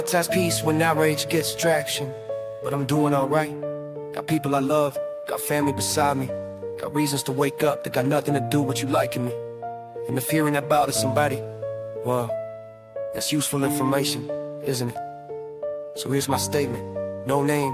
Sometimes peace when outrage gets traction, but I'm doing alright. Got people I love, got family beside me, got reasons to wake up that got nothing to do with you liking me. And if hearing about it somebody, well, that's useful information, isn't it? So here's my statement, no name,